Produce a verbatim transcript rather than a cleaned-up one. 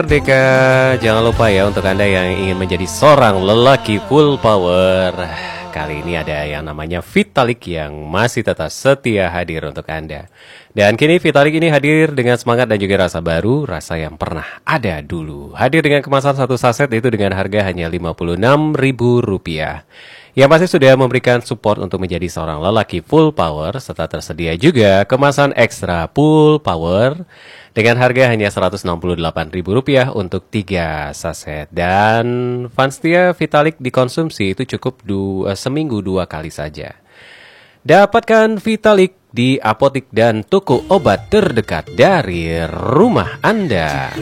Merdeka, jangan lupa ya untuk Anda yang ingin menjadi seorang lelaki full power. Kali ini ada yang namanya Vitalik yang masih tetap setia hadir untuk Anda. Dan kini Vitalik ini hadir dengan semangat dan juga rasa baru, rasa yang pernah ada dulu. Hadir dengan kemasan satu saset itu dengan harga hanya lima puluh enam ribu rupiah. Yang pasti sudah memberikan support untuk menjadi seorang lelaki full power, serta tersedia juga kemasan ekstra full power dengan harga hanya seratus enam puluh delapan ribu rupiah untuk tiga saset. Dan fans setia Vitalik dikonsumsi itu cukup dua, seminggu dua kali saja. Dapatkan Vitalik di apotik dan toko obat terdekat dari rumah Anda.